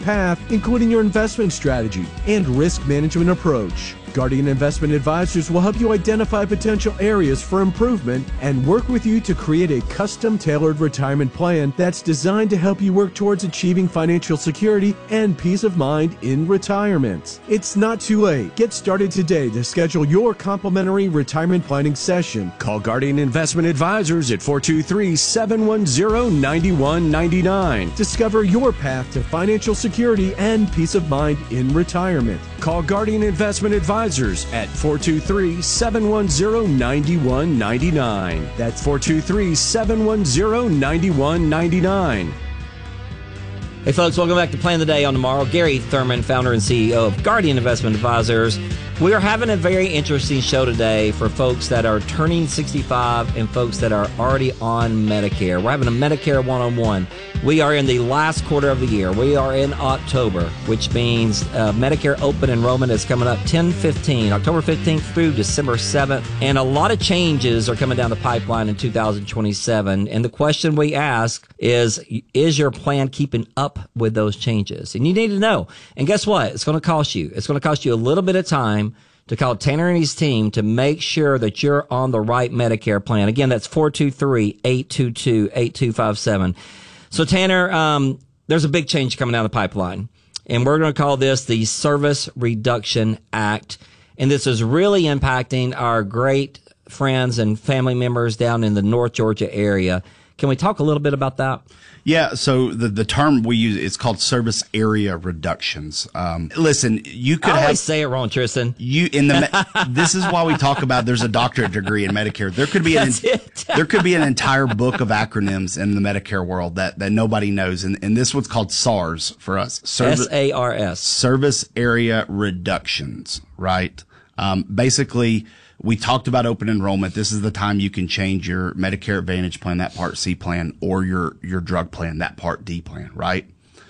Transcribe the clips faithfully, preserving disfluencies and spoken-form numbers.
path, including your investment strategy and risk management approach. Guardian Investment Advisors will help you identify potential areas for improvement and work with you to create a custom-tailored retirement plan that's designed to help you work towards achieving financial security and peace of mind in retirement. It's not too late. Get started today to schedule your complimentary retirement planning session. Call Guardian Investment Advisors at four two three, seven one zero, nine one nine nine. Discover your path to financial security and peace of mind in retirement. Call Guardian Investment Advisors at four two three, seven one zero, nine one nine nine. That's four two three, seven one zero, nine one nine nine. Hey folks, welcome back to Plan the Day on Tomorrow. Gary Thurman, founder and C E O of Guardian Investment Advisors. We are having a very interesting show today for folks that are turning sixty-five and folks that are already on Medicare. We're having a Medicare one-on-one. We are in the last quarter of the year. We are in October, which means uh, Medicare open enrollment is coming up ten fifteen, October fifteenth through December seventh. And a lot of changes are coming down the pipeline in two thousand twenty-seven. And the question we ask is, is your plan keeping up with those changes? And you need to know. And guess what? It's going to cost you. It's going to cost you a little bit of time to call Tanner and his team to make sure that you're on the right Medicare plan. Again, that's four two three, eight two two, eight two five seven. So, Tanner, um, there's a big change coming down the pipeline, and we're going to call this the Service Reduction Act. And this is really impacting our great friends and family members down in the North Georgia area. Can we talk a little bit about that? Yeah, so the, the term we use is called service area reductions. Um, listen, you could I always have say it wrong, Tristan. You in the this is why we talk about there's a doctorate degree in Medicare. There could be an there could be an entire book of acronyms in the Medicare world that, that nobody knows, and and this one's called SARS for us. Service, S A R S. Service area reductions, right? Um, basically, we talked about open enrollment. This is the time you can change your Medicare Advantage plan, that Part C plan, or your, your drug plan, that Part D plan, right?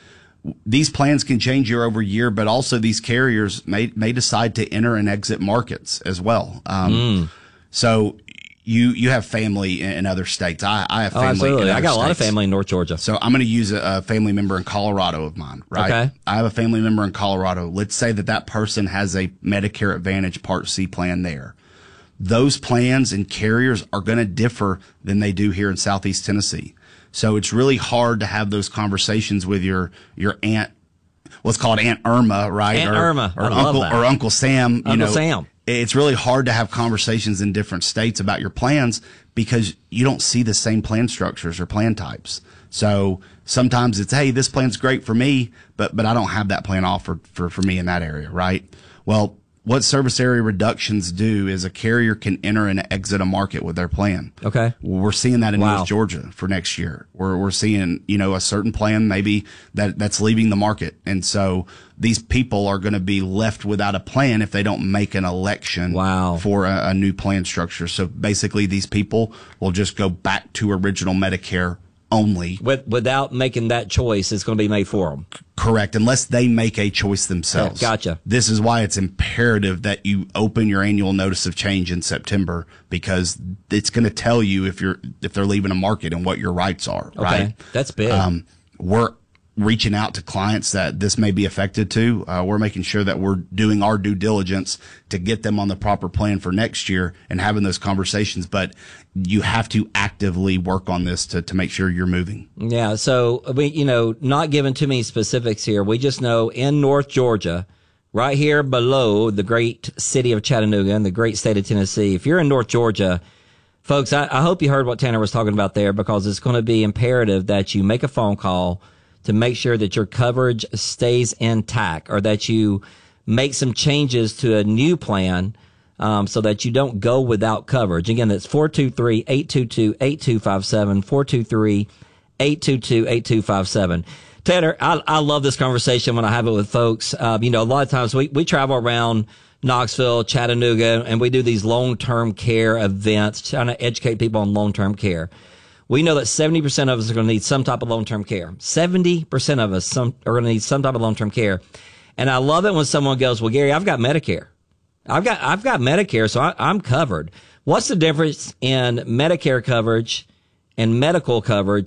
These plans can change year over year, but also these carriers may, may decide to enter and exit markets as well. Um, mm. So you, you have family in, in other states. I, I have family. Oh, absolutely. in other I got a lot of states. family in North Georgia. So I'm going to use a, a family member in Colorado of mine, right? Okay. I have a family member in Colorado. Let's say that that person has a Medicare Advantage Part C plan there. Those plans and carriers are going to differ than they do here in Southeast Tennessee. So it's really hard to have those conversations with your, your aunt, let's call it Aunt Irma, right? Aunt or, Irma. Or I love Uncle, that. or Uncle Sam. You Uncle know, Sam. It's really hard to have conversations in different states about your plans because you don't see the same plan structures or plan types. So sometimes it's, hey, this plan's great for me, but, but I don't have that plan offered for, for me in that area, right? Well, what service area reductions do is a carrier can enter and exit a market with their plan. Okay. We're seeing that in Wow. North Georgia for next year. We're, we're seeing, you know, a certain plan maybe that, that's leaving the market. And so these people are going to be left without a plan if they don't make an election Wow. for a, a new plan structure. So basically these people will just go back to original Medicare only. With, without making that choice, it's going to be made for them. Correct, unless they make a choice themselves. Yeah, gotcha. This is why it's imperative that you open your annual notice of change in September, because it's going to tell you if you're if they're leaving a market and what your rights are. Okay, right? That's big. Um, we're reaching out to clients that this may be affected to. Uh, we're making sure that we're doing our due diligence to get them on the proper plan for next year and having those conversations. But you have to actively work on this to, to make sure you're moving. Yeah. So we, you know, not giving too many specifics here. We just know in North Georgia, right here below the great city of Chattanooga and the great state of Tennessee, if you're in North Georgia, folks, I, I hope you heard what Tanner was talking about there, because it's going to be imperative that you make a phone call to make sure that your coverage stays intact, or that you make some changes to a new plan, um, so that you don't go without coverage. Again, that's four two three, eight two two, eight two five seven, four two three, eight two two, eight two five seven. Tanner, I, I love this conversation when I have it with folks. Um, you know, a lot of times we, we travel around Knoxville, Chattanooga, and we do these long-term care events, trying to educate people on long-term care. We know that seventy percent of us are going to need some type of long-term care. seventy percent of us some, are going to need some type of long-term care. And I love it when someone goes, well, Gary, I've got Medicare. I've got, I've got Medicare, so I, I'm covered. What's the difference in Medicare coverage and medical coverage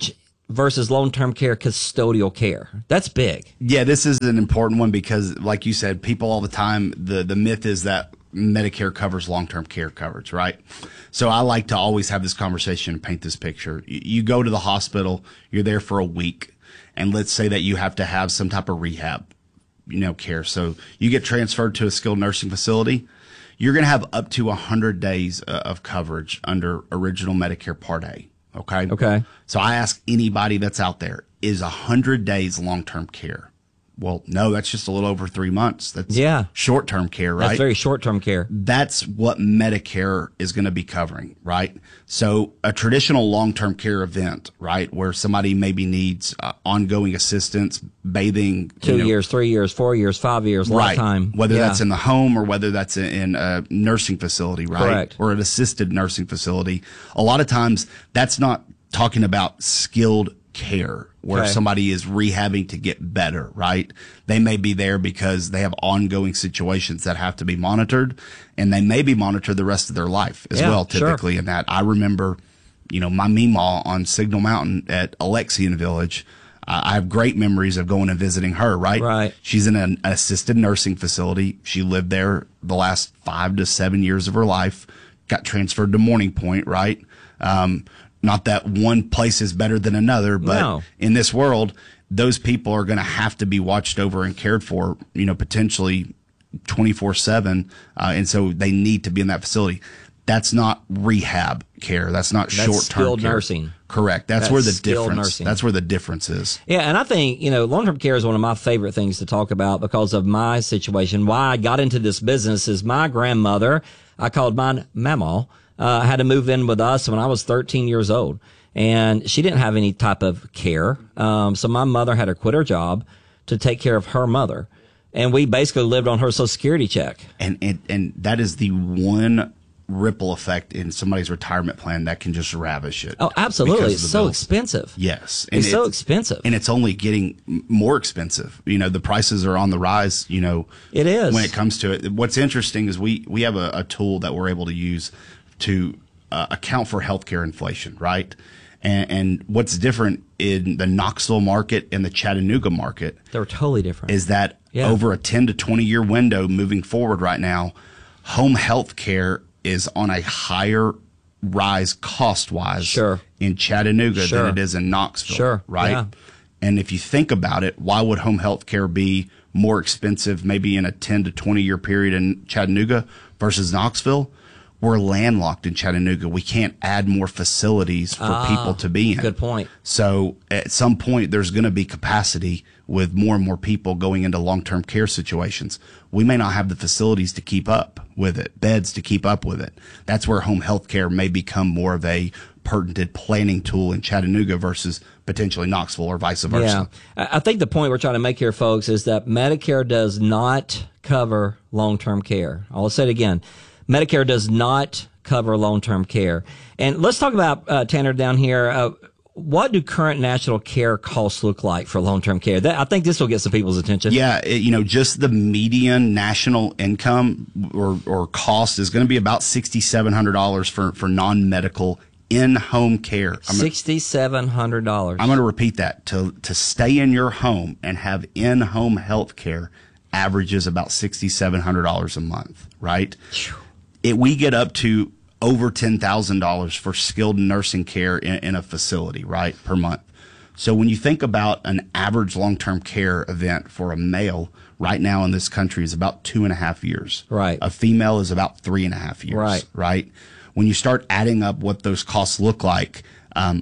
versus long-term care custodial care. That's big. Yeah, this is an important one because, like you said, people all the time, the, the myth is that Medicare covers long-term care coverage, right? So I like to always have this conversation and paint this picture. You, you go to the hospital, you're there for a week, and let's say that you have to have some type of rehab, you know, care. So you get transferred to a skilled nursing facility. You're going to have up to one hundred days uh, of coverage under original Medicare Part A. Okay. Okay. So I ask anybody that's out there, is one hundred days long-term care? Well, no, that's just a little over three months. That's yeah. short-term care, right? That's very short-term care. That's what Medicare is going to be covering, right? So a traditional long-term care event, right, where somebody maybe needs uh, ongoing assistance, bathing. Two you know, years, three years, four years, five years, right. lifetime. Whether yeah. that's in the home or whether that's in a nursing facility, right? Correct. Or an assisted nursing facility. A lot of times that's not talking about skilled care where Okay. somebody is rehabbing to get better, right? They may be there because they have ongoing situations that have to be monitored, and they may be monitored the rest of their life as Yeah, well, sure. typically in that. I remember, you know, my Meemaw on Signal Mountain at Alexian Village. Uh, I have great memories of going and visiting her, right? Right. She's in an assisted nursing facility. She lived there the last five to seven years of her life, got transferred to Morning Point, right? Um, Not that one place is better than another, but No. in this world, those people are going to have to be watched over and cared for, you know, potentially twenty-four seven. Uh, and so they need to be in that facility. That's not rehab care. That's not That's short-term skilled care. nursing. Correct. That's, That's where the skilled difference, nursing. that's where the difference is. Yeah, and I think, you know, long-term care is one of my favorite things to talk about because of my situation. Why I got into this business is my grandmother, I called mine Mama, uh, had to move in with us when I was thirteen years old. And she didn't have any type of care. Um, so my mother had to quit her job to take care of her mother. And we basically lived on her Social Security check. And, and, and that is the one ripple effect in somebody's retirement plan that can just ravish it. Oh, absolutely. because It's of the so bills. expensive. Yes. It's so expensive. And it's only getting m- more expensive. You know, the prices are on the rise, you know. It is. When it comes to it. What's interesting is we, we have a, a tool that we're able to use to uh, account for healthcare inflation, right? And, and what's different in the Knoxville market and the Chattanooga market They're totally different. is that Yeah. over a ten to twenty year window moving forward right now, home health care is on a higher rise cost wise Sure. in Chattanooga Sure. than it is in Knoxville. Sure. Right. Yeah. And if you think about it, why would home health care be more expensive maybe in a ten to twenty year period in Chattanooga versus Knoxville? We're landlocked in Chattanooga. We can't add more facilities for Ah, people to be in. good point. So at some point, there's going to be capacity with more and more people going into long-term care situations. We may not have the facilities to keep up with it, beds to keep up with it. That's where home health care may become more of a pertinent planning tool in Chattanooga versus potentially Knoxville or vice Yeah. versa. I I think the point we're trying to make here, folks, is that Medicare does not cover long-term care. I'll say it again. Medicare does not cover long-term care. And let's talk about, uh, Tanner, down here. Uh, what do current national care costs look like for long-term care? That, I think this will get some people's attention. Yeah, it, you know, just the median national income or, or cost is going to be about six thousand seven hundred dollars for, for non-medical in-home care. I'm gonna- six thousand seven hundred dollars. I'm going to repeat that. To to stay in your home and have in-home health care averages about six thousand seven hundred dollars a month, right? It, we get up to over ten thousand dollars for skilled nursing care in, in a facility, right, per month. So when you think about an average long-term care event for a male right now in this country is about two and a half years. Right. A female is about three and a half years. Right. Right. When you start adding up what those costs look like, um,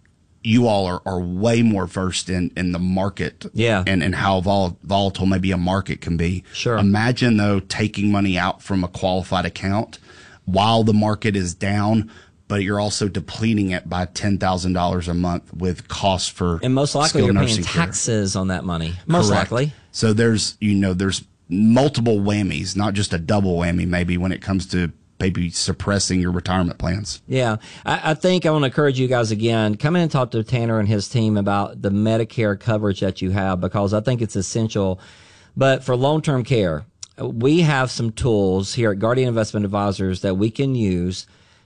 you all are, are way more versed in, in the market Yeah. and, and how vol- volatile maybe a market can be. Sure. Imagine, though, taking money out from a qualified account while the market is down, but you're also depleting it by ten thousand dollars a month with costs for And most likely skilled you're paying nursing care. taxes on that money. Most Correct. likely. So there's, you know, there's multiple whammies, not just a double whammy maybe when it comes to maybe suppressing your retirement plans. Yeah. I, I think I want to encourage you guys again, come in and talk to Tanner and his team about the Medicare coverage that you have, because I think it's essential. But for long-term care, we have some tools here at Guardian Investment Advisors that we can use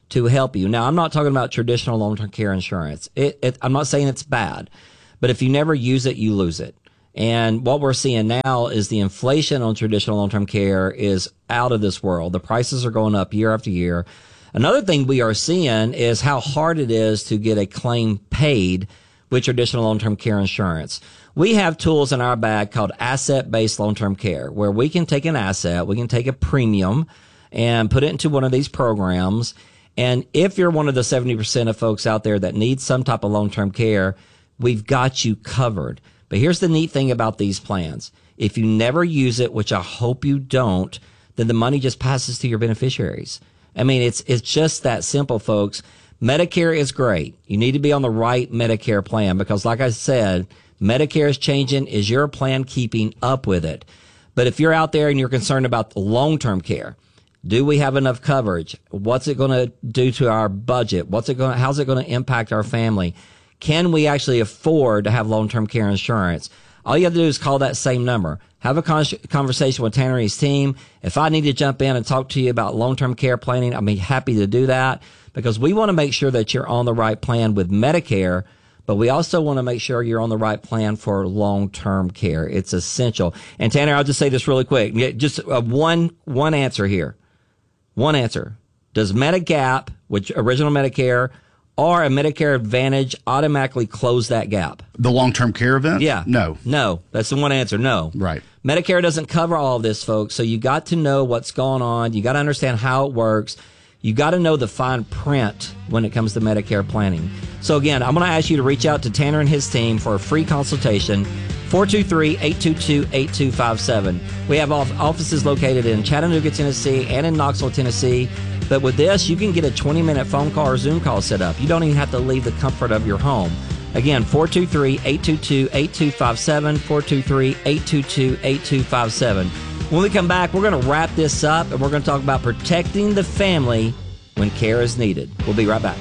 to help you. Now, I'm not talking about traditional long-term care insurance. It, it, I'm not saying it's bad, but if you never use it, you lose it. And what we're seeing now is the inflation on traditional long-term care is out of this world. The prices are going up year after year. Another thing we are seeing is how hard it is to get a claim paid with traditional long-term care insurance. We have tools in our bag called asset-based long-term care, where we can take an asset, we can take a premium and put it into one of these programs. And if you're one of the seventy percent of folks out there that need some type of long-term care, we've got you covered. But here's the neat thing about these plans. If you never use it, which I hope you don't, then the money just passes to your beneficiaries. I mean, it's it's just that simple, folks. Medicare is great. You need to be on the right Medicare plan because, like I said, Medicare is changing. Is your plan keeping up with it? But if you're out there and you're concerned about long-term care, do we have enough coverage? What's it going to do to our budget? What's it going? How's it going to impact our family? Can we actually afford to have long-term care insurance? All you have to do is call that same number. Have a con- conversation with Tanner and his team. If I need to jump in and talk to you about long-term care planning, I'll be happy to do that because we want to make sure that you're on the right plan with Medicare, but we also want to make sure you're on the right plan for long-term care. It's essential. And Tanner, I'll just say this really quick. Just uh, one one answer here. One answer. Does Medigap, which original Medicare, or a Medicare Advantage automatically close that gap? The long-term care event? Yeah. No. No. That's the one answer. No. Right. Medicare doesn't cover all of this, folks. So you got to know what's going on. You got to understand how it works. You got to know the fine print when it comes to Medicare planning. So again, I'm going to ask you to reach out to Tanner and his team for a free consultation. four two three, eight two two, eight two five seven. We have offices located in Chattanooga, Tennessee, and in Knoxville, Tennessee. But with this, you can get a twenty-minute phone call or Zoom call set up. You don't even have to leave the comfort of your home. Again, four two three, eight two two, eight two five seven, four two three, eight two two, eight two five seven. When we come back, we're going to wrap this up, and we're going to talk about protecting the family when care is needed. We'll be right back.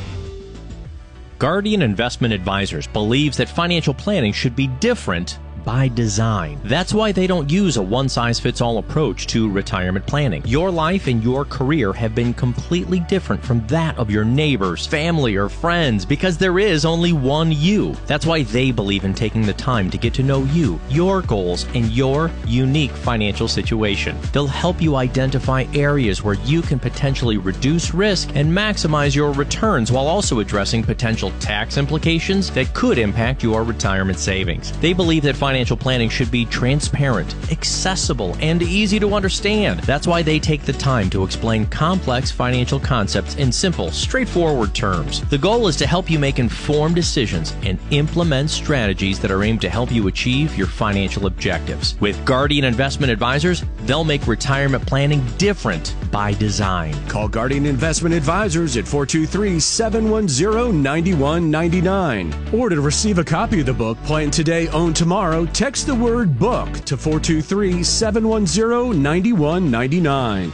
Guardian Investment Advisors believes that financial planning should be different by design. That's why they don't use a one-size-fits-all approach to retirement planning. Your life and your career have been completely different from that of your neighbors, family, or friends because there is only one you. That's why they believe in taking the time to get to know you, your goals, and your unique financial situation. They'll help you identify areas where you can potentially reduce risk and maximize your returns while also addressing potential tax implications that could impact your retirement savings. They believe that financial planning should be transparent, accessible, and easy to understand. That's why they take the time to explain complex financial concepts in simple, straightforward terms. The goal is to help you make informed decisions and implement strategies that are aimed to help you achieve your financial objectives. With Guardian Investment Advisors, they'll make retirement planning different by design. Call Guardian Investment Advisors at four two three, seven one zero, nine one nine nine. Or to receive a copy of the book, Plan Today, Own Tomorrow, text the word book to four two three, seven one zero, nine one nine nine.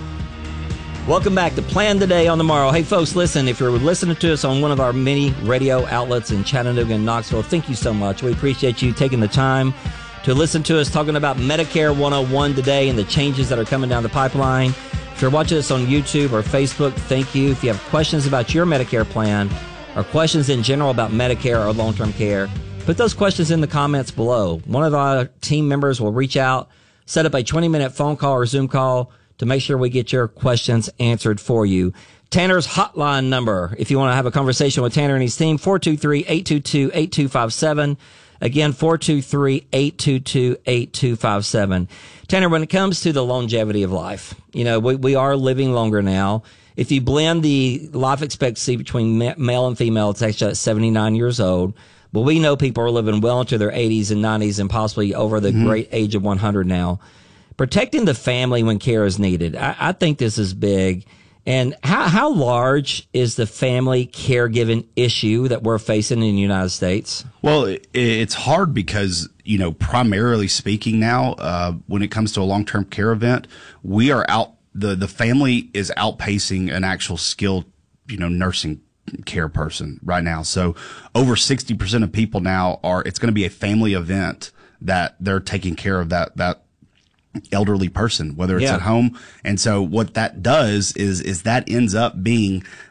Welcome back to Plan Today on Tomorrow. Hey, folks, listen, if you're listening to us on one of our many radio outlets in Chattanooga and Knoxville, thank you so much. We appreciate you taking the time to listen to us talking about Medicare one oh one today and the changes that are coming down the pipeline. If you're watching us on YouTube or Facebook, thank you. If you have questions about your Medicare plan or questions in general about Medicare or long-term care, put those questions in the comments below. One of our team members will reach out, set up a twenty-minute phone call or Zoom call to make sure we get your questions answered for you. Tanner's hotline number, if you want to have a conversation with Tanner and his team, four two three, eight two two, eight two five seven. Again, four two three, eight two two, eight two five seven. Tanner, when it comes to the longevity of life, you know, we, we are living longer now. If you blend the life expectancy between male and female, it's actually at seventy-nine years old. But we know people are living well into their eighties and nineties and possibly over the mm-hmm. great age of one hundred now. Protecting the family when care is needed. I, I think this is big. And how, how large is the family caregiving issue that we're facing in the United States? Well, it, it's hard because, you know, primarily speaking now, uh, when it comes to a long-term care event, we are out, the, the family is outpacing an actual skilled, you know, nursing care person right now. So over sixty percent of people now are, it's going to be a family event that they're taking care of that, that elderly person, whether it's yeah. at home. And so what that does is, is that ends up being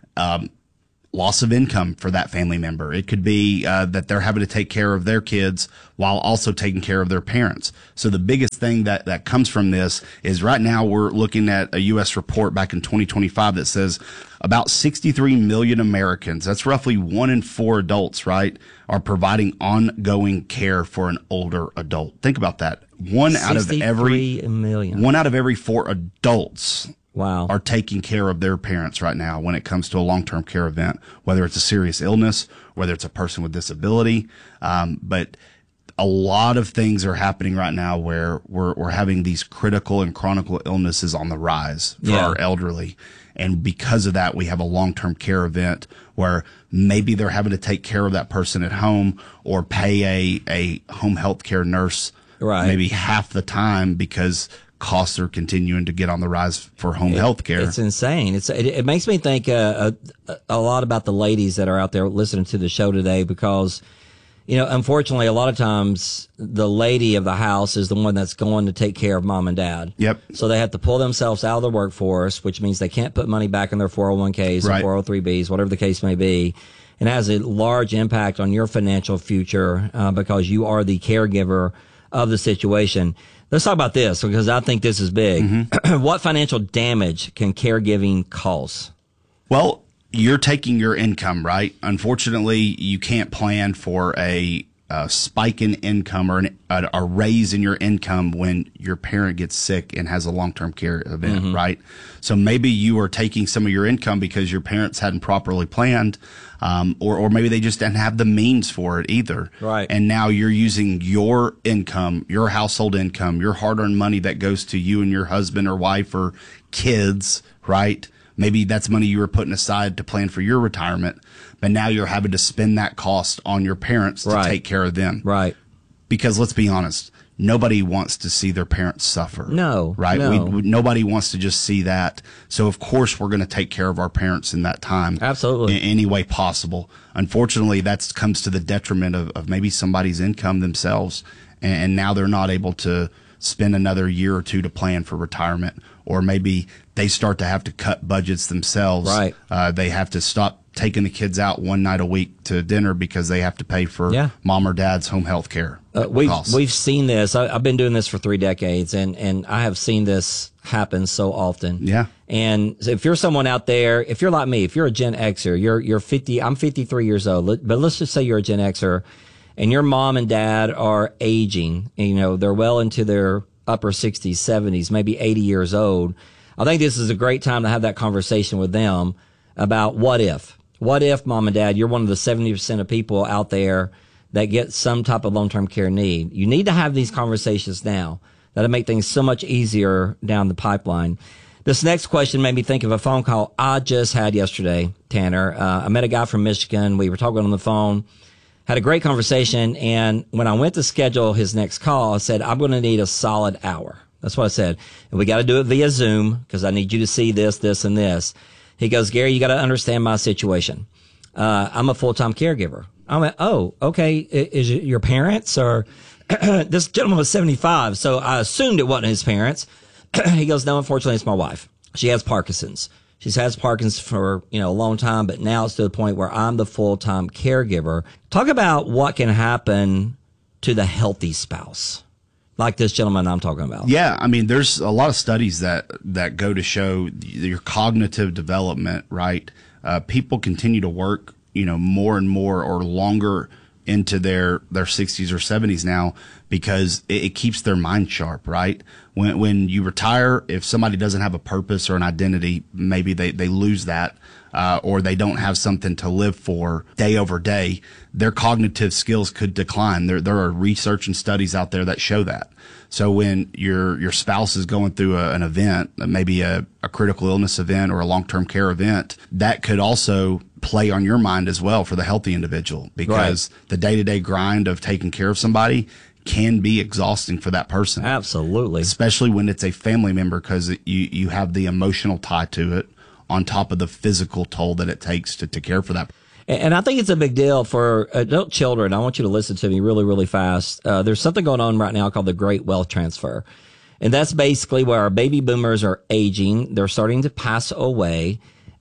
um, loss of income for that family member. It could be uh, that they're having to take care of their kids while also taking care of their parents. So the biggest thing that, that comes from this is right now we're looking at a U S report back in twenty twenty-five that says about sixty-three million Americans, that's roughly one in four adults, right, are providing ongoing care for an older adult. Think about that. One out of every million. One out of every four adults Wow. are taking care of their parents right now when it comes to a long-term care event, whether it's a serious illness, whether it's a person with disability. Um, but a lot of things are happening right now where we're, we're having these critical and chronic illnesses on the rise for Yeah. our elderly. And because of that, we have a long-term care event where maybe they're having to take care of that person at home or pay a, a home health care nurse Right. maybe half the time because costs are continuing to get on the rise for home health care. It's insane. It's it, it makes me think uh, a, a lot about the ladies that are out there listening to the show today because, you know, unfortunately, a lot of times the lady of the house is the one that's going to take care of mom and dad. Yep. So they have to pull themselves out of the workforce, which means they can't put money back in their four oh one k's Right. or four oh three b's, whatever the case may be. And it has a large impact on your financial future uh, because you are the caregiver of the situation. Let's talk about this because I think this is big. Mm-hmm. What financial damage can caregiving cause? Well, you're taking your income, right? Unfortunately, you can't plan for a, a spike in income or an, a, a raise in your income when your parent gets sick and has a long-term care event, mm-hmm. right? So maybe you are taking some of your income because your parents hadn't properly planned, um, or, or maybe they just didn't have the means for it either. Right. And now you're using your income, your household income, your hard-earned money that goes to you and your husband or wife or kids, right? Maybe that's money you were putting aside to plan for your retirement, but now you're having to spend that cost on your parents to Right. take care of them. Right. Because let's be honest, nobody wants to see their parents suffer. No, Right? no. We, we, nobody wants to just see that. So, of course, we're going to take care of our parents in that time. Absolutely. In any way possible. Unfortunately, that comes to the detriment of, of maybe somebody's income themselves, and, and now they're not able to spend another year or two to plan for retirement, or maybe they start to have to cut budgets themselves. Right. Uh, they have to stop taking the kids out one night a week to dinner because they have to pay for Yeah. mom or dad's home health care Uh, we've costs. we've seen this. I, I've been doing this for three decades, and and I have seen this happen so often. Yeah. And if you're someone out there, if you're like me, if you're a Gen Xer, you're you're fifty. I'm fifty-three years old, let- but let's just say you're a Gen Xer, and your mom and dad are aging. You know, they're well into their upper sixties, seventies, maybe eighty years old. I think this is a great time to have that conversation with them about what if. What if, mom and dad, you're one of the seventy percent of people out there that get some type of long-term care need? You need to have these conversations now. That'll make things so much easier down the pipeline. This next question made me think of a phone call I just had yesterday, Tanner. Uh, I met a guy from Michigan. We were talking on the phone, had a great conversation, and when I went to schedule his next call, I said, I'm going to need a solid hour. That's what I said. And we got to do it via Zoom because I need you to see this, this, and this. He goes, Gary, you got to understand my situation. Uh, I'm a full-time caregiver. I went, oh, okay. I- Is it your parents or this gentleman was seventy-five. So I assumed it wasn't his parents. He goes, no, unfortunately, it's my wife. She has Parkinson's. She's had Parkinson's for, you know, a long time, but now it's to the point where I'm the full-time caregiver. Talk about what can happen to the healthy spouse, like this gentleman I'm talking about. Yeah, I mean, there's a lot of studies that that go to show your cognitive development, right? Uh, people continue to work, you know, more and more or longer into their their sixties or seventies now because it, it keeps their mind sharp, right? When when you retire, if somebody doesn't have a purpose or an identity, maybe they, they lose that. Uh, or they don't have something to live for day over day, their cognitive skills could decline. There, there are research and studies out there that show that. So when your your spouse is going through a, an event, maybe a, a critical illness event or a long-term care event, that could also play on your mind as well for the healthy individual because Right. the day-to-day grind of taking care of somebody can be exhausting for that person. Absolutely. Especially when it's a family member because you, you have the emotional tie to it, on top of the physical toll that it takes to, to care for that. And I think it's a big deal for adult children. I want you to listen to me really, really fast. Uh, there's something going on right now called the Great Wealth Transfer. And that's basically where our baby boomers are aging. They're starting to pass away.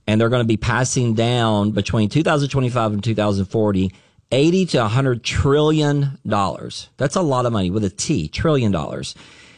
and they're going to be passing down between two thousand twenty-five and two thousand forty, eighty to one hundred trillion dollars. That's a lot of money with a T, trillion dollars.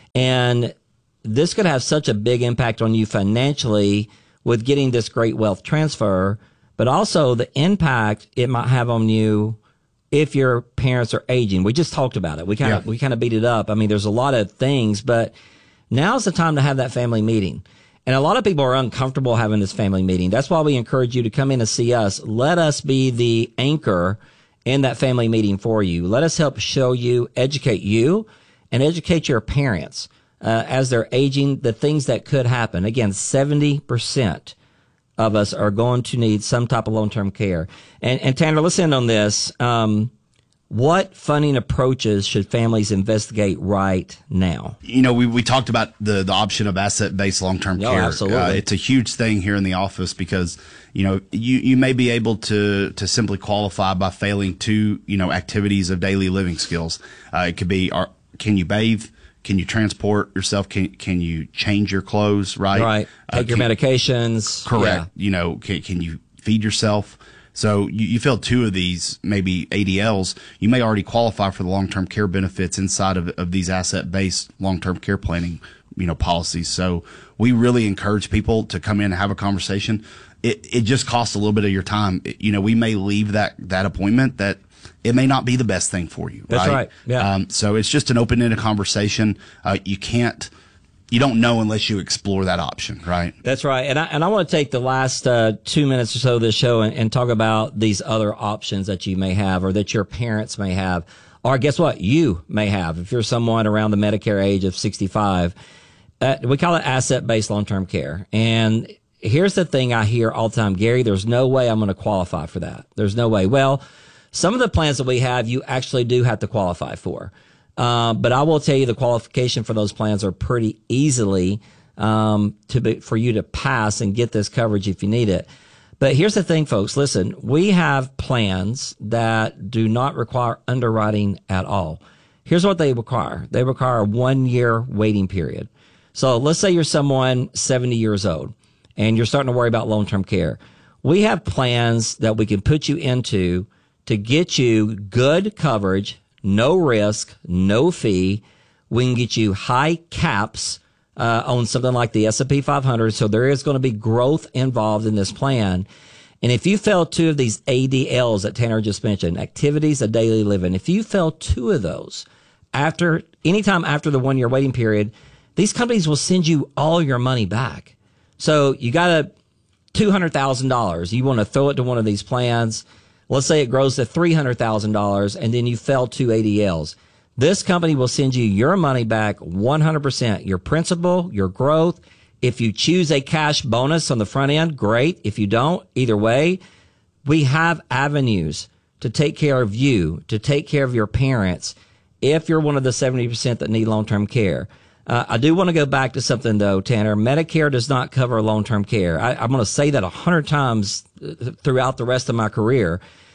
And this could have such a big impact on you financially with getting this great wealth transfer, but also the impact it might have on you if your parents are aging. We just talked about it. We kind of, Yeah. we kind of beat it up. I mean, there's a lot of things, but now's the time to have that family meeting. And a lot of people are uncomfortable having this family meeting. That's why we encourage you to come in and see us. Let us be the anchor in that family meeting for you. Let us help show you, educate you, and educate your parents uh, as they're aging, the things that could happen. Again, seventy percent of us are going to need some type of long-term care. And, and Tanner, listen on this. Um, What funding approaches should families investigate right now? You know, we, we talked about the, the option of asset-based long-term No, care. absolutely. Uh, it's a huge thing here in the office because, you know, you, you may be able to, to simply qualify by failing two, you know, activities of daily living skills. Uh, it could be, are, can you bathe? Can you transport yourself? Can, can you change your clothes? Right. Right. Take Uh, your can- medications. Correct. Yeah. You know, can, can you feed yourself? So you, you fill two of these, maybe A D Ls, you may already qualify for the long-term care benefits inside of, of these asset-based long-term care planning, you know, policies. So we really encourage people to come in and have a conversation. It, it just costs a little bit of your time. It- you know, we may leave that, that appointment that it may not be the best thing for you. That's right. Yeah. Um, so it's just an open-ended conversation. Uh, you can't, you don't know unless you explore that option, right? That's right. And I, and I want to take the last uh, two minutes or so of this show and, and talk about these other options that you may have or that your parents may have. Or guess what? You may have. If you're someone around the Medicare age of sixty-five, uh, we call it asset-based long-term care. And here's the thing I hear all the time, Gary, there's no way I'm going to qualify for that. There's no way. Well, some of the plans that we have, you actually do have to qualify for. Uh, but I will tell you the qualification for those plans are pretty easily um, to be, for you to pass and get this coverage if you need it. But here's the thing, folks. Listen, we have plans that do not require underwriting at all. Here's what they require. They require a one-year waiting period. So let's say you're someone seventy years old and you're starting to worry about long-term care. We have plans that we can put you into to get you good coverage, no risk, no fee. We can get you high caps uh, on something like the S and P five hundred. So there is going to be growth involved in this plan. And if you fail two of these A D Ls that Tanner just mentioned, activities of daily living, if you fail two of those after anytime after the one year waiting period, these companies will send you all your money back. So you got a two hundred thousand dollars. You want to throw it to one of these plans. Let's say it grows to three hundred thousand dollars and then you fail two A D Ls. This company will send you your money back one hundred percent, your principal, your growth. If you choose a cash bonus on the front end, great. If you don't, either way, we have avenues to take care of you, to take care of your parents if you're one of the seventy percent that need long-term care. Uh, I do want to go back to something, though, Tanner. Medicare does not cover long-term care. I, I'm going to say that a hundred times throughout the rest of my career.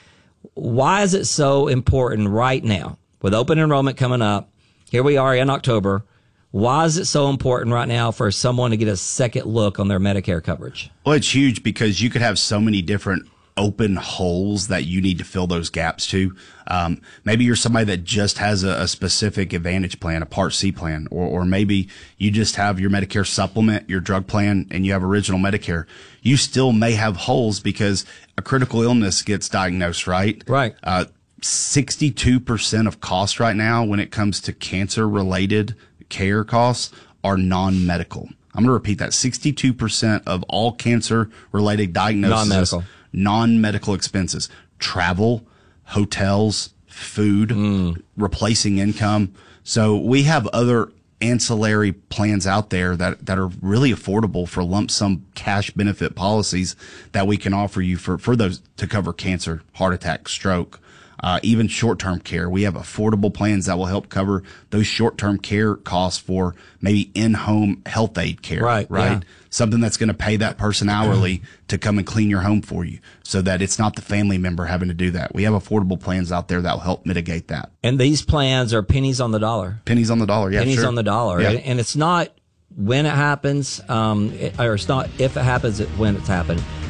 Why is it so important right now with open enrollment coming up? Here we are in October. Why is it so important right now for someone to get a second look on their Medicare coverage? Well, it's huge because you could have so many different open holes that you need to fill those gaps to. Um, maybe you're somebody that just has a, a specific Advantage plan, a Part C plan, or, or maybe you just have your Medicare supplement, your drug plan, and you have original Medicare. You still may have holes because a critical illness gets diagnosed, right? Right. Uh, sixty-two percent of costs right now when it comes to cancer-related care costs are non-medical. I'm going to repeat that. sixty-two percent of all cancer-related diagnoses, Non-medical. non-medical expenses, travel, hotels, food, Mm. replacing income. So we have other ancillary plans out there that, that are really affordable for lump sum cash benefit policies that we can offer you for, for those to cover cancer, heart attack, stroke, uh, even short-term care. We have affordable plans that will help cover those short-term care costs for maybe in-home health aid care, Right, right? yeah. Something that's going to pay that person hourly to come and clean your home for you so that it's not the family member having to do that. We have affordable plans out there that will help mitigate that. And these plans are pennies on the dollar. Pennies on the dollar. Yeah, pennies sure. on the dollar. Yeah. And, and it's not when it happens, um, it, or it's not if it happens, it, when it's happened.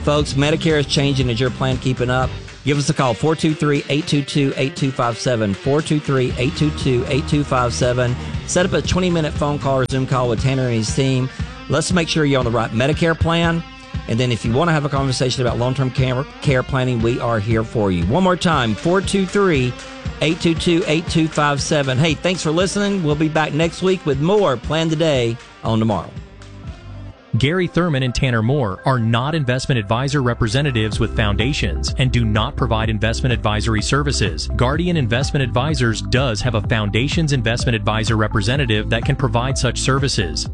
Folks, Medicare is changing. Is your plan keeping up? Give us a call, four two three, eight two two, eight two five seven, four two three, eight two two, eight two five seven. Set up a twenty-minute phone call or Zoom call with Tanner and his team. Let's make sure you're on the right Medicare plan. And then if you want to have a conversation about long-term care, care planning, we are here for you. One more time, four two three, eight two two, eight two five seven. Hey, thanks for listening. We'll be back next week with more Plan Today on tomorrow. Gary Thurman and Tanner Moore are not investment advisor representatives with Foundations and do not provide investment advisory services. Guardian Investment Advisors does have a Foundations investment advisor representative that can provide such services.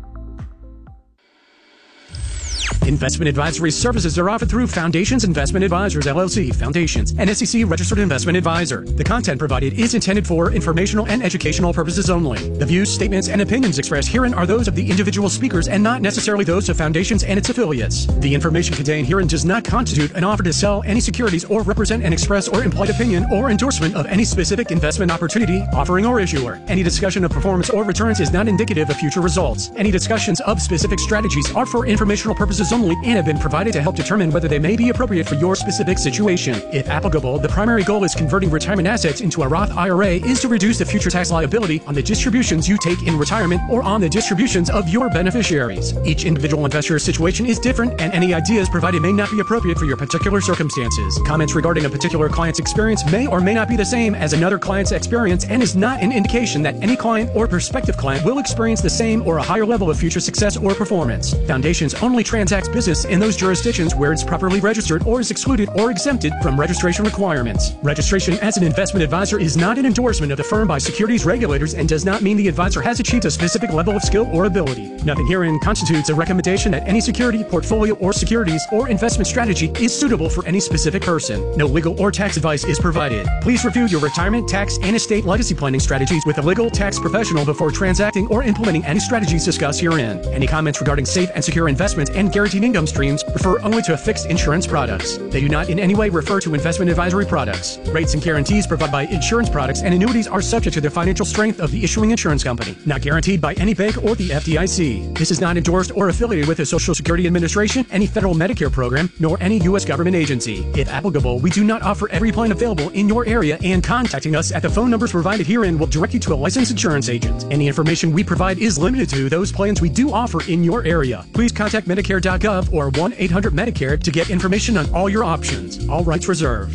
Investment advisory services are offered through Foundations Investment Advisors, L L C, Foundations, an S E C-registered investment advisor. The content provided is intended for informational and educational purposes only. The views, statements, and opinions expressed herein are those of the individual speakers and not necessarily those of Foundations and its affiliates. The information contained herein does not constitute an offer to sell any securities or represent an express or implied opinion or endorsement of any specific investment opportunity, offering, or issuer. Any discussion of performance or returns is not indicative of future results. Any discussions of specific strategies are for informational purposes only and have been provided to help determine whether they may be appropriate for your specific situation. If applicable, the primary goal is converting retirement assets into a Roth I R A is to reduce the future tax liability on the distributions you take in retirement or on the distributions of your beneficiaries. Each individual investor's situation is different, and any ideas provided may not be appropriate for your particular circumstances. Comments regarding a particular client's experience may or may not be the same as another client's experience and is not an indication that any client or prospective client will experience the same or a higher level of future success or performance. Foundations only transacts business in those jurisdictions where it's properly registered or is excluded or exempted from registration requirements. Registration as an investment advisor is not an endorsement of the firm by securities regulators and does not mean the advisor has achieved a specific level of skill or ability. Nothing herein constitutes a recommendation that any security, portfolio, or securities or investment strategy is suitable for any specific person. No legal or tax advice is provided. Please review your retirement, tax, and estate legacy planning strategies with a legal tax professional before transacting or implementing any strategies discussed herein. Any comments regarding safe and secure investments and guaranteed income streams refer only to fixed insurance products. They do not in any way refer to investment advisory products. Rates and guarantees provided by insurance products and annuities are subject to the financial strength of the issuing insurance company, not guaranteed by any bank or the F D I C. This is not endorsed or affiliated with the Social Security Administration, any federal Medicare program, nor any U S government agency. If applicable, we do not offer every plan available in your area, and contacting us at the phone numbers provided herein will direct you to a licensed insurance agent. Any information we provide is limited to those plans we do offer in your area. Please contact Medicare dot gov or one eight hundred Medicare to get information on all your options. All rights reserved.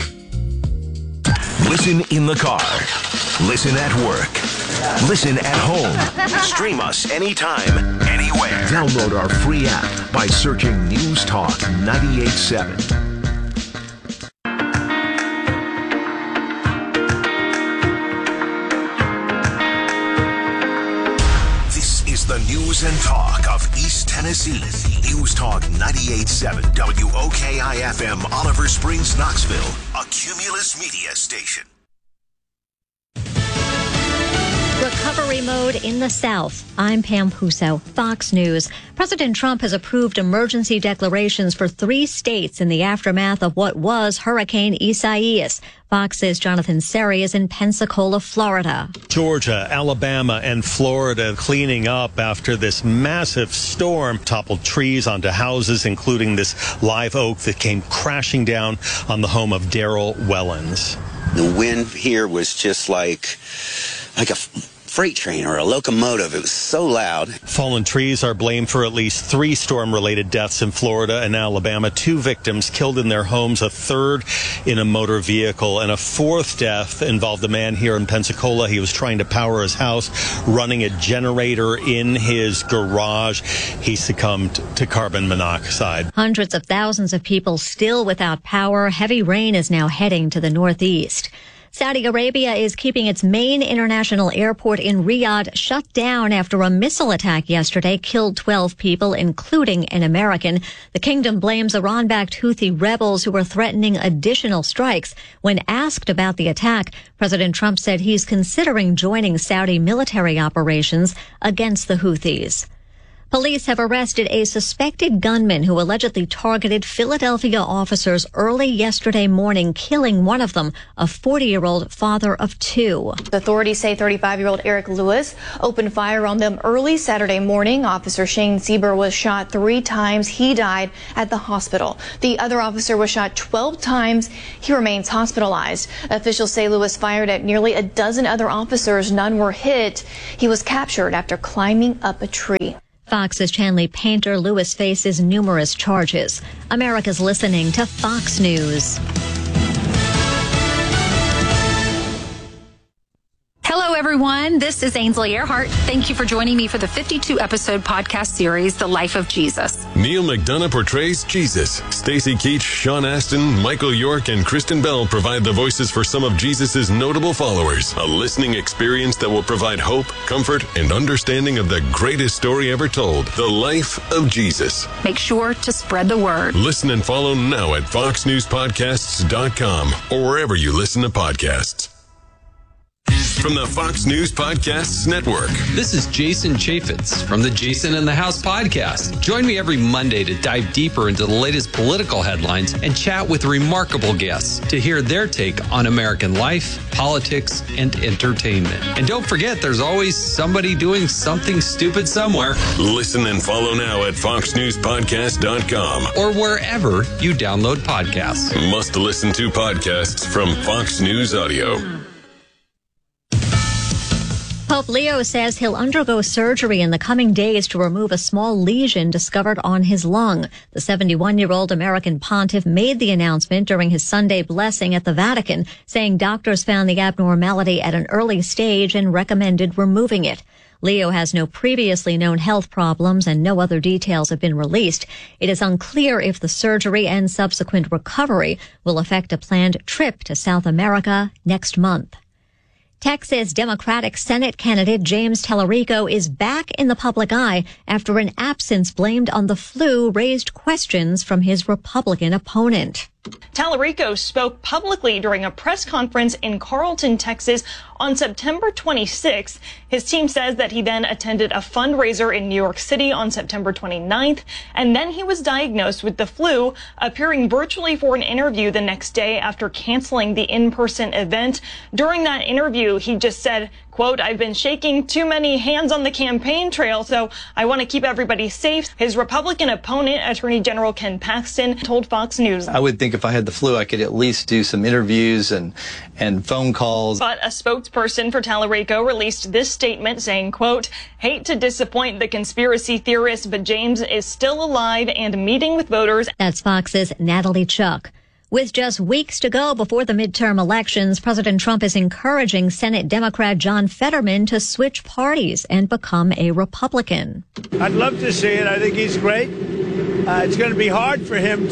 Listen in the car. Listen at work. Listen at home. Stream us anytime, anywhere. Download our free app by searching News Talk ninety-eight point seven. The news and talk of East Tennessee. News Talk ninety-eight point seven W O K I F M, Oliver Springs, Knoxville, a Cumulus Media station. Recovery mode in the South. I'm Pam Puso, Fox News. President Trump has approved emergency declarations for three states in the aftermath of what was Hurricane Isaias. Fox's Jonathan Seri is in Pensacola, Florida. Georgia, Alabama, and Florida cleaning up after this massive storm toppled trees onto houses, including this live oak that came crashing down on the home of Daryl Wellens. The wind here was just like, like a freight train or a locomotive. It was so loud. Fallen trees are blamed for at least three storm-related deaths in Florida and Alabama. Two victims killed in their homes, a third in a motor vehicle, and a fourth death involved a man here in Pensacola. He was trying to power his house, running a generator in his garage. He succumbed to carbon monoxide. Hundreds of thousands of people still without power. Heavy rain is now heading to the northeast. Saudi Arabia is keeping its main international airport in Riyadh shut down after a missile attack yesterday killed twelve people, including an American. The kingdom blames Iran-backed Houthi rebels who are threatening additional strikes. When asked about the attack, President Trump said he's considering joining Saudi military operations against the Houthis. Police have arrested a suspected gunman who allegedly targeted Philadelphia officers early yesterday morning, killing one of them, a forty-year-old father of two. Authorities say thirty-five-year-old Eric Lewis opened fire on them early Saturday morning. Officer Shane Sieber was shot three times. He died at the hospital. The other officer was shot twelve times. He remains hospitalized. Officials say Lewis fired at nearly a dozen other officers. None were hit. He was captured after climbing up a tree. Fox's Chanley Painter Lewis faces numerous charges. America's listening to Fox News. Hello, everyone. This is Ainsley Earhart. Thank you for joining me for the fifty-two episode podcast series, The Life of Jesus. Neil McDonough portrays Jesus. Stacy Keach, Sean Astin, Michael York, and Kristen Bell provide the voices for some of Jesus' notable followers. A listening experience that will provide hope, comfort, and understanding of the greatest story ever told, The Life of Jesus. Make sure to spread the word. Listen and follow now at fox news podcasts dot com or wherever you listen to podcasts. From the Fox News Podcasts Network. This is Jason Chaffetz from the Jason in the House podcast. Join me every Monday to dive deeper into the latest political headlines and chat with remarkable guests to hear their take on American life, politics, and entertainment. And don't forget, there's always somebody doing something stupid somewhere. Listen and follow now at fox news podcast dot com or wherever you download podcasts. Must listen to podcasts from Fox News Audio. Pope Leo says he'll undergo surgery in the coming days to remove a small lesion discovered on his lung. The seventy-one-year-old American pontiff made the announcement during his Sunday blessing at the Vatican, saying doctors found the abnormality at an early stage and recommended removing it. Leo has no previously known health problems and no other details have been released. It is unclear if the surgery and subsequent recovery will affect a planned trip to South America next month. Texas Democratic Senate candidate James Tallarico is back in the public eye after an absence blamed on the flu raised questions from his Republican opponent. Tallarico spoke publicly during a press conference in Carlton, Texas on September twenty-sixth. His team says that he then attended a fundraiser in New York City on September twenty-ninth, and then he was diagnosed with the flu, appearing virtually for an interview the next day after canceling the in-person event. During that interview, he just said, quote, "I've been shaking too many hands on the campaign trail, so I want to keep everybody safe." His Republican opponent, Attorney General Ken Paxton, told Fox News, "I would think if I had the flu, I could at least do some interviews and, and phone calls." But a spokesperson for Tallarico released this statement saying, quote, "Hate to disappoint the conspiracy theorists, but James is still alive and meeting with voters." That's Fox's Natalie Chuck. With just weeks to go before the midterm elections, President Trump is encouraging Senate Democrat John Fetterman to switch parties and become a Republican. I'd love to see it. I think he's great. Uh, it's going to be hard for him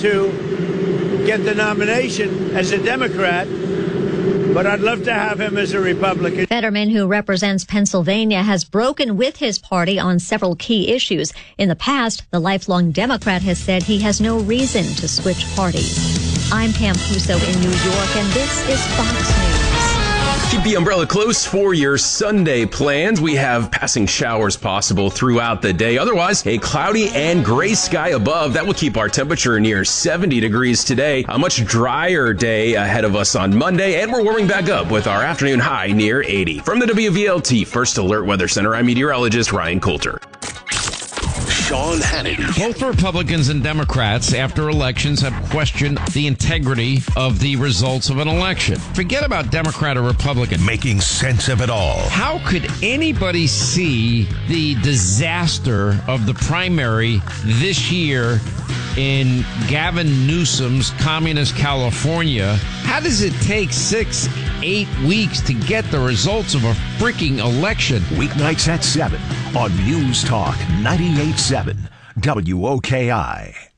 to get the nomination as a Democrat, but I'd love to have him as a Republican. Fetterman, who represents Pennsylvania, has broken with his party on several key issues. In the past, the lifelong Democrat has said he has no reason to switch parties. I'm Pam Puso in New York, and this is Fox News. Keep the umbrella close for your Sunday plans. We have passing showers possible throughout the day. Otherwise, a cloudy and gray sky above. That will keep our temperature near seventy degrees today. A much drier day ahead of us on Monday, and we're warming back up with our afternoon high near eighty. From the W V L T First Alert Weather Center, I'm meteorologist Ryan Coulter. Sean Hannity. Both Republicans and Democrats, after elections, have questioned the integrity of the results of an election. Forget about Democrat or Republican. Making sense of it all. How could anybody see the disaster of the primary this year in Gavin Newsom's communist California? How does it take six, eight weeks to get the results of a freaking election? Weeknights at seven on News Talk ninety-eight point seven W O K I.